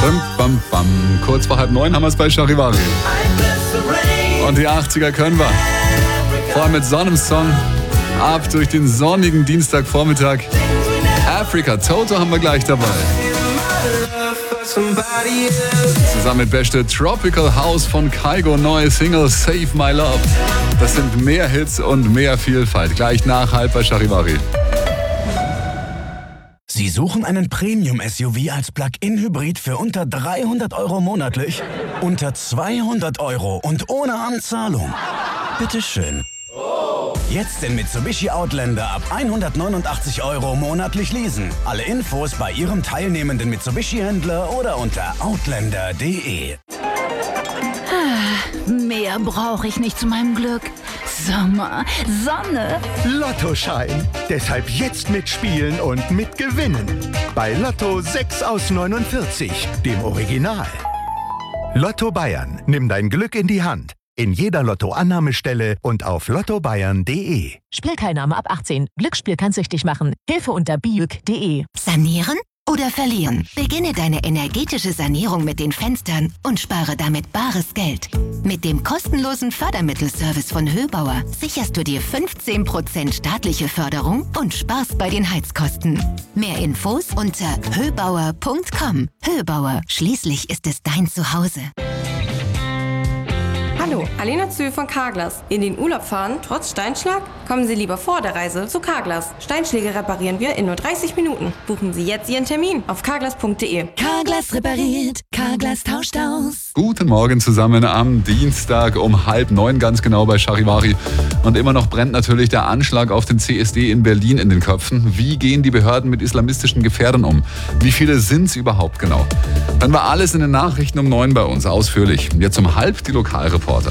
Bam, bam. Kurz vor 8:30 haben wir es bei Charivari. Und die 80er können wir. Vor allem mit Sonnensong. Ab durch den sonnigen Dienstagvormittag. Africa, Toto haben wir gleich dabei. Zusammen mit beste Tropical House von Kygo, neue Single Save My Love. Das sind mehr Hits und mehr Vielfalt. Gleich nach halb bei Charivari. Sie suchen einen Premium-SUV als Plug-in-Hybrid für unter 300 € monatlich? Unter 200 € und ohne Anzahlung? Bitteschön. Jetzt den Mitsubishi Outlander ab 189 € monatlich leasen. Alle Infos bei Ihrem teilnehmenden Mitsubishi-Händler oder unter outlander.de. Mehr brauche ich nicht zu meinem Glück. Sommer, Sonne. Lottoschein. Deshalb jetzt mitspielen und mitgewinnen. Bei Lotto 6 aus 49, dem Original. Lotto Bayern. Nimm dein Glück in die Hand. In jeder Lotto-Annahmestelle und auf lottobayern.de. Spielteilnahme ab 18. Glücksspiel kann süchtig machen. Hilfe unter biuk.de. Sanieren oder verlieren? Beginne deine energetische Sanierung mit den Fenstern und spare damit bares Geld. Mit dem kostenlosen Fördermittelservice von Höbauer sicherst du dir 15% staatliche Förderung und sparst bei den Heizkosten. Mehr Infos unter höbauer.com. Höbauer, schließlich ist es dein Zuhause. Hallo, Alena Zühl von Carglass. In den Urlaub fahren, trotz Steinschlag? Kommen Sie lieber vor der Reise zu Carglass. Steinschläge reparieren wir in nur 30 Minuten. Buchen Sie jetzt Ihren Termin auf carglass.de. Carglass repariert, Carglass tauscht aus. Guten Morgen zusammen am Dienstag um 8:30 ganz genau bei Charivari. Und immer noch brennt natürlich der Anschlag auf den CSD in Berlin in den Köpfen. Wie gehen die Behörden mit islamistischen Gefährdern um? Wie viele sind es überhaupt genau? Dann war alles in den Nachrichten um 9 bei uns ausführlich. Jetzt um 8:30 die Lokalreporter.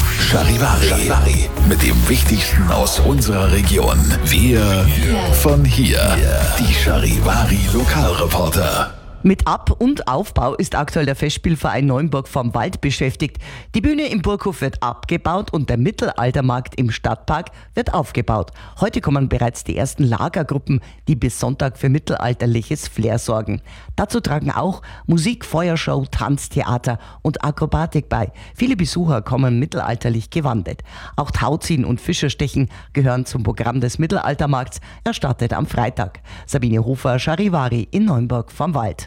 Charivari. Mit dem Wichtigsten aus unserer Region. Wir von hier. Die Charivari Lokalreporter. Mit Ab- und Aufbau ist aktuell der Festspielverein Neuenburg vom Wald beschäftigt. Die Bühne im Burghof wird abgebaut und der Mittelaltermarkt im Stadtpark wird aufgebaut. Heute kommen bereits die ersten Lagergruppen, die bis Sonntag für mittelalterliches Flair sorgen. Dazu tragen auch Musik, Feuershow, Tanztheater und Akrobatik bei. Viele Besucher kommen mittelalterlich gewandet. Auch Tauziehen und Fischerstechen gehören zum Programm des Mittelaltermarkts. Er startet am Freitag. Sabine Hofer, Charivari in Neuenburg vom Wald.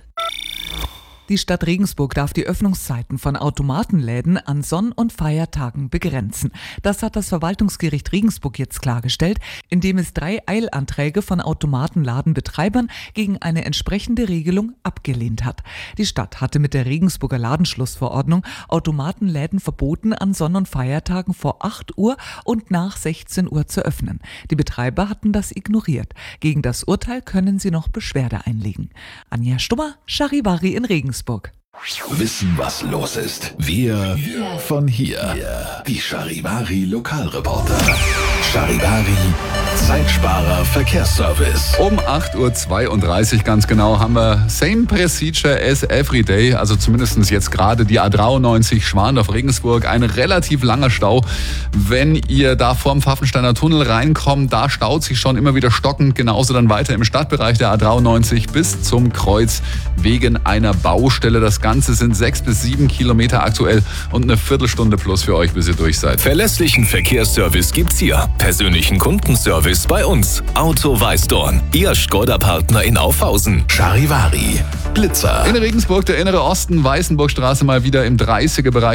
Die Stadt Regensburg darf die Öffnungszeiten von Automatenläden an Sonn- und Feiertagen begrenzen. Das hat das Verwaltungsgericht Regensburg jetzt klargestellt, indem es 3 Eilanträge von Automatenladenbetreibern gegen eine entsprechende Regelung abgelehnt hat. Die Stadt hatte mit der Regensburger Ladenschlussverordnung Automatenläden verboten, an Sonn- und Feiertagen vor 8 Uhr und nach 16 Uhr zu öffnen. Die Betreiber hatten das ignoriert. Gegen das Urteil können sie noch Beschwerde einlegen. Anja Stummer, Charivari in Regensburg. Wissen, was los ist. Wir von hier. Die Charivari Lokalreporter. Charivari Zeitsparer Verkehrsservice. Um 8:32 Uhr ganz genau haben wir Same Procedure as every day, also zumindest jetzt gerade die A93 Schwandorf-Regensburg. Ein relativ langer Stau. Wenn ihr da vorm Pfaffensteiner Tunnel reinkommt, da staut sich schon immer wieder stockend. Genauso dann weiter im Stadtbereich der A93 bis zum Kreuz wegen einer Baustelle. Das Ganze sind 6 bis 7 Kilometer aktuell und eine Viertelstunde plus für euch, bis ihr durch seid. Verlässlichen Verkehrsservice gibt's hier. Persönlichen Kundenservice bei uns. Auto Weißdorn. Ihr Škoda-Partner in Aufhausen. Charivari. Blitzer. In Regensburg, der innere Osten, Weißenburgstraße mal wieder im 30er-Bereich.